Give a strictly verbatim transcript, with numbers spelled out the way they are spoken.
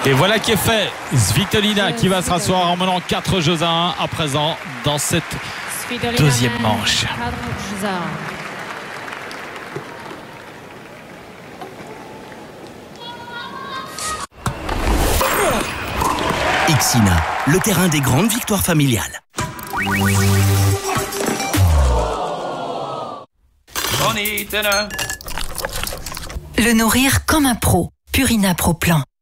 Et voilà qui est fait. Svitolina qui va se rasseoir en menant quatre jeux à un à présent dans cette deuxième manche. Ixina, le terrain des grandes victoires familiales. Le nourrir comme un pro. Purina Pro Plan.